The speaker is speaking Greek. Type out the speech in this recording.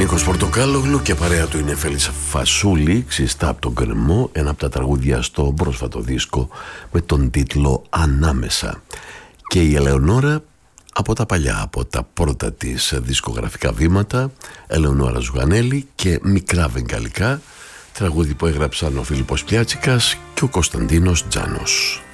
Νίκος Πορτοκάλογλου και παρέα του είναι Φέλης Φασούλη, ξιστά από τον κρεμό, ένα από τα τραγούδια στο πρόσφατο δίσκο με τον τίτλο «Ανάμεσα». Και η Ελεονόρα από τα παλιά, από τα πρώτα της δισκογραφικά βήματα, Ελεονόρα Ζουγανέλη και Μικρά Βεγγαλικά, τραγούδι που έγραψαν ο Φίλιππος Πιάτσικας και ο Κωνσταντίνος Τζάνος.